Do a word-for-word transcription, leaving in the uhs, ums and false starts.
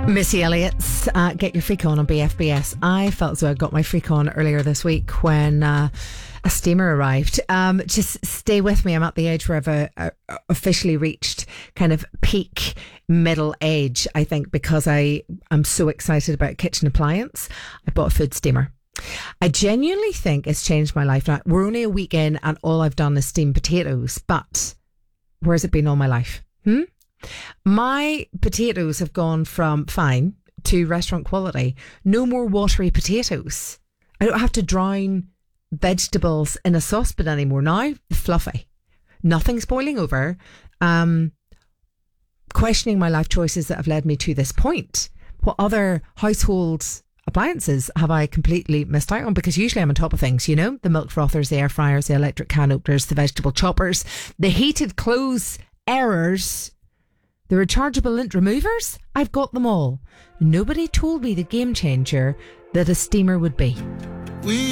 Missy Elliott's uh, Get Your Freak On on B F B S. I felt as though I got my freak on earlier this week when uh, a steamer arrived. Um, just stay with me. I'm at the age where I've uh, uh, officially reached kind of peak middle age, I think, because I am so excited about kitchen appliance. I bought a food steamer. I genuinely think it's changed my life. Now, we're only a week in and all I've done is steam potatoes, but where's it been all my life? Hmm? My potatoes have gone from fine to restaurant quality. No more watery potatoes. I don't have to drown vegetables in a saucepan anymore. Now, fluffy. Nothing's boiling over. Um, questioning my life choices that have led me to this point. What other household appliances have I completely missed out on? Because usually I'm on top of things, you know? The milk frothers, the air fryers, the electric can openers, the vegetable choppers, the heated clothes airers, the rechargeable lint removers. I've got them all. Nobody told me the game changer that a steamer would be. We